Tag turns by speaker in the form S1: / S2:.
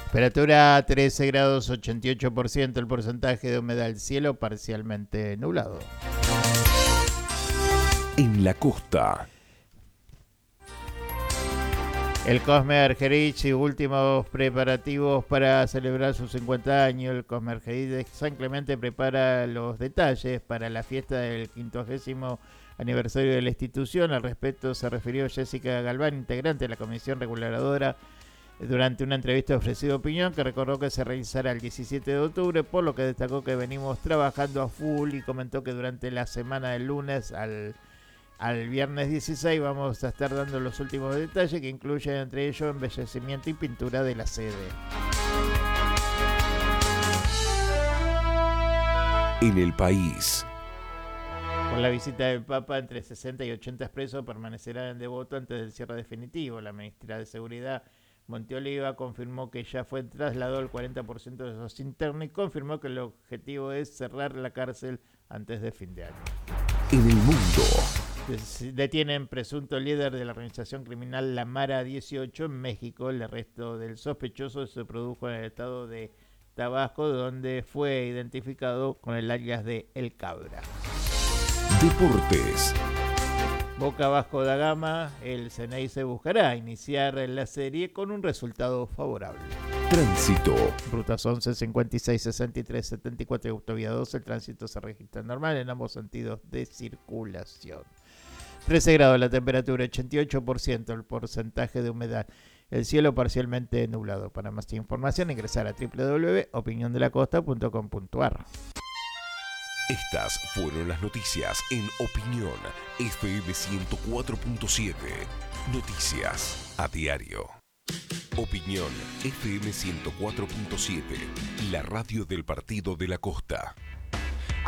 S1: Temperatura 13 grados 88%, el porcentaje de humedad, el cielo parcialmente nublado.
S2: En la costa.
S1: El Cosme Argerich y últimos preparativos para celebrar sus 50 años. El Cosme Argerich de San Clemente prepara los detalles para la fiesta del 50º aniversario de la institución. Al respecto se refirió Jessica Galván, integrante de la comisión reguladora, durante una entrevista ofrecida opinión que recordó que se realizará el 17 de octubre, por lo que destacó que venimos trabajando a full y comentó que durante la semana del lunes al viernes 16 vamos a estar dando los últimos detalles que incluyen entre ellos embellecimiento y pintura de la sede.
S2: En el país.
S1: Con la visita del Papa, entre 60 y 80 expresos permanecerán en Devoto antes del cierre definitivo. La ministra de Seguridad, Monteoliva, confirmó que ya fue trasladado el 40% de los internos y confirmó que el objetivo es cerrar la cárcel antes de fin de año.
S2: En el mundo.
S1: Detienen presunto líder de la organización criminal La Mara 18 en México. El arresto del sospechoso se produjo en el estado de Tabasco, donde fue identificado con el alias de El Cabra.
S2: Deportes.
S1: Boca Vasco da Gama, el Ceneice buscará iniciar la serie con un resultado favorable.
S2: Tránsito.
S1: Rutas 11, 56, 63, 74 y autovía 12. El tránsito se registra normal en ambos sentidos de circulación. 13 grados la temperatura, 88% el porcentaje de humedad. El cielo parcialmente nublado. Para más información ingresar a www.opiniondelacosta.com.ar.
S2: Estas fueron las noticias en Opinión FM 104.7. Noticias a diario. Opinión FM 104.7. La radio del Partido de la Costa.